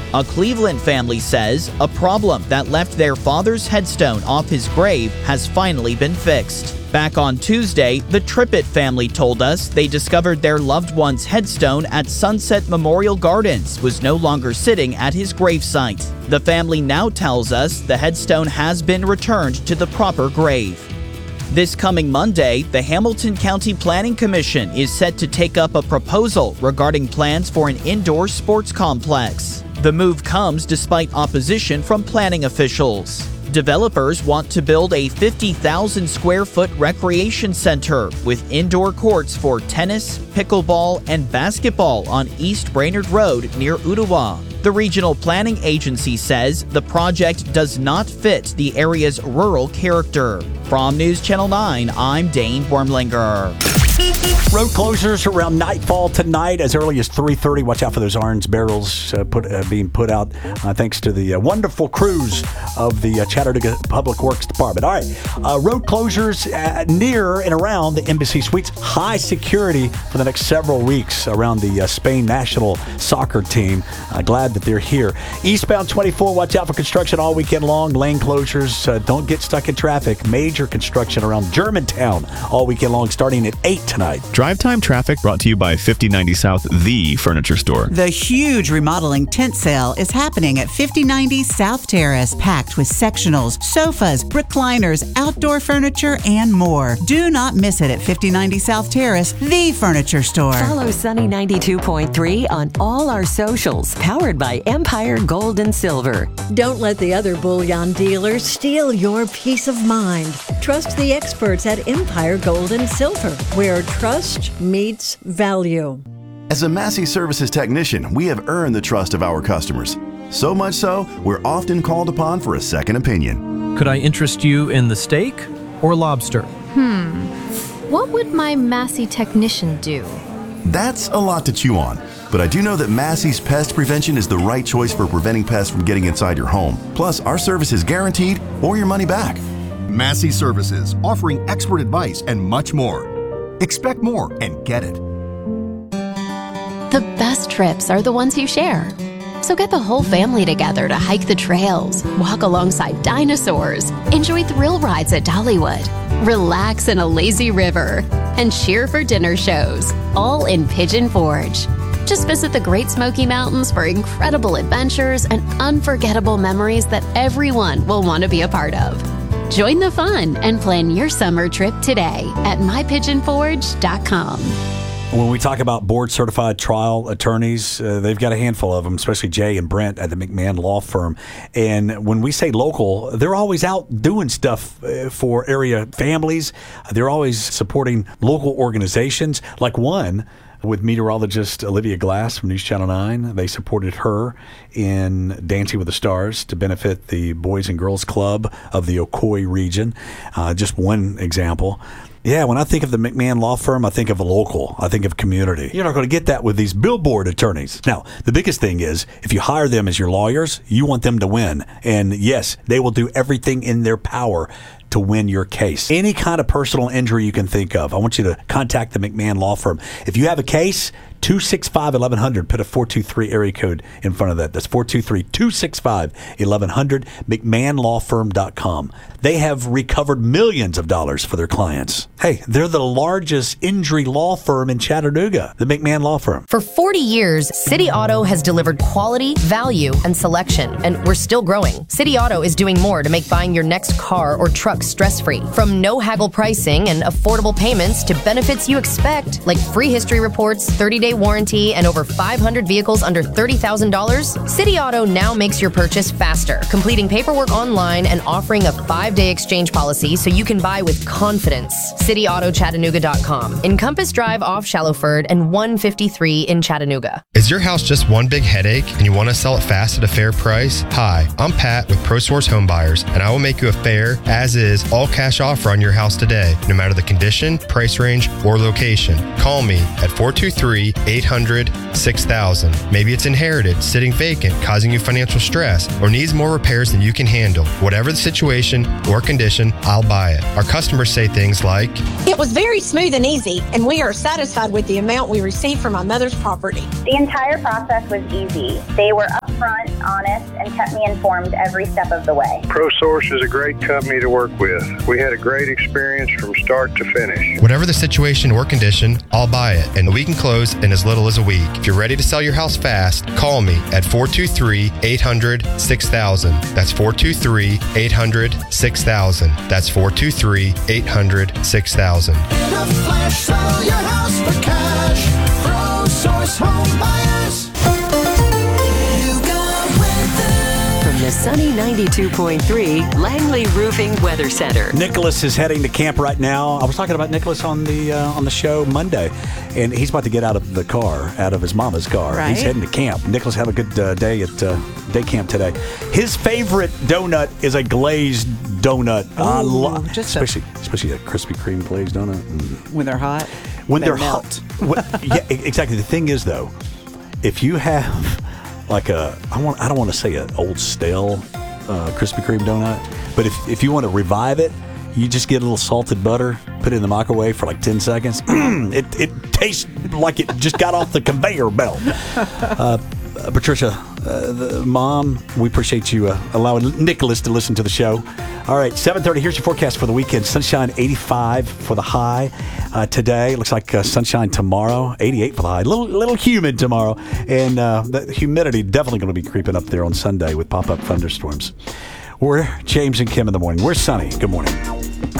A Cleveland family says a problem that left their father's headstone off his grave has finally been fixed. Back on Tuesday, the Trippett family told us they discovered their loved one's headstone at Sunset Memorial Gardens was no longer sitting at his gravesite. The family now tells us the headstone has been returned to the proper grave. This coming Monday, the Hamilton County Planning Commission is set to take up a proposal regarding plans for an indoor sports complex. The move comes despite opposition from planning officials. Developers want to build a 50,000 square foot recreation center with indoor courts for tennis, pickleball, and basketball on East Brainerd Road near Ottawa. The regional planning agency says the project does not fit the area's rural character. From News Channel 9, I'm Dane Wormlinger. Road closures around nightfall tonight as early as 3:30. Watch out for those orange barrels being put out thanks to the wonderful crews of the Chattanooga Public Works Department. All right, road closures near and around the Embassy Suites. High security for the next several weeks around the Spain national soccer team. Glad that they're here. Eastbound 24, watch out for construction all weekend long. Lane closures. Don't get stuck in traffic. Major construction around Germantown all weekend long starting at 8 tonight. Drive Time Traffic brought to you by 5090 South, the furniture store. The huge remodeling tent sale is happening at 5090 South Terrace, packed with sectionals, sofas, recliners, outdoor furniture, and more. Do not miss it at 5090 South Terrace, the furniture store. Follow Sunny 92.3 on all our socials, powered by Empire Gold and Silver. Don't let the other bullion dealers steal your peace of mind. Trust the experts at Empire Gold and Silver, where trust meets value. As a Massey Services technician, we have earned the trust of our customers. So much so, we're often called upon for a second opinion. Could I interest you in the steak or lobster? What would my Massey technician do? That's a lot to chew on. But I do know that Massey's Pest Prevention is the right choice for preventing pests from getting inside your home. Plus, our service is guaranteed or your money back. Massey Services, offering expert advice and much more. Expect more and get it. The best trips are the ones you share. So get the whole family together to hike the trails, walk alongside dinosaurs, enjoy thrill rides at Dollywood, relax in a lazy river, and cheer for dinner shows, all in Pigeon Forge. Just visit the Great Smoky Mountains for incredible adventures and unforgettable memories that everyone will want to be a part of. Join the fun and plan your summer trip today at mypigeonforge.com. When we talk about board-certified trial attorneys, they've got a handful of them, especially Jay and Brent at the McMahon Law Firm. And when we say local, they're always out doing stuff for area families. They're always supporting local organizations, like one with meteorologist Olivia Glass from News Channel 9. They supported her in Dancing with the Stars to benefit the Boys and Girls Club of the Ocoee region. Just one example. Yeah, when I think of the McMahon Law Firm, I think of a local. I think of community. You're not going to get that with these billboard attorneys. Now, the biggest thing is, if you hire them as your lawyers, you want them to win. And yes, they will do everything in their power to win your case. Any kind of personal injury you can think of, I want you to contact the McMahon Law Firm. If you have a case, 265-1100, put a 423 area code in front of that. That's 423-265-1100, McMahonLawFirm.com. They have recovered millions of dollars for their clients. Hey, they're the largest injury law firm in Chattanooga, the McMahon Law Firm. For 40 years, City Auto has delivered quality, value, and selection, and we're still growing. City Auto is doing more to make buying your next car or truck stress-free. From no haggle pricing and affordable payments to benefits you expect, like free history reports, 30-day warranty, and over 500 vehicles under $30,000, City Auto now makes your purchase faster, completing paperwork online and offering a 5-day exchange policy so you can buy with confidence. CityAutoChattanooga.com. In Compass Drive off Shallowford and 153 in Chattanooga. Is your house just one big headache and you want to sell it fast at a fair price? Hi, I'm Pat with ProSource Home Buyers, and I will make you a fair, as-is, all-cash offer on your house today, no matter the condition, price range, or location. Call me at 423-800-6000. Maybe it's inherited, sitting vacant, causing you financial stress, or needs more repairs than you can handle. Whatever the situation or condition, I'll buy it. Our customers say things like, "It was very smooth and easy, and we are satisfied with the amount we received from my mother's property." The entire process was easy. They were upfront upfront, honest, and kept me informed every step of the way. ProSource is a great company to work with. We had a great experience from start to finish. Whatever the situation or condition, I'll buy it, and we can close in as little as a week. If you're ready to sell your house fast, call me at 423-800-6000. That's 423-800-6000. That's 423-800-6000. In a flash, sell your house for cash. ProSource Home Buyers. From the sunny 92.3 Langley Roofing Weather Center. Nicholas is heading to camp right now. I was talking about Nicholas on the show Monday, and he's about to get out of the car, out of his mama's car. Right. He's heading to camp. Nicholas had a good day at day camp today. His favorite donut is a glazed donut. Especially a Krispy Kreme glazed donut. When they're hot. When they're melt. hot. Yeah, exactly. The thing is, though, if you have like I don't want to say an old stale Krispy Kreme donut, but if you want to revive it, you just get a little salted butter, put it in the microwave for like 10 seconds. It tastes like it just got off the conveyor belt. Patricia, the mom, we appreciate you allowing Nicholas to listen to the show. All right, 7:30. Here's your forecast for the weekend. Sunshine, 85 for the high today. Looks like sunshine tomorrow, 88 for the high. Little humid tomorrow, and the humidity definitely going to be creeping up there on Sunday with pop-up thunderstorms. We're James and Kim in the morning. We're Sunny. Good morning.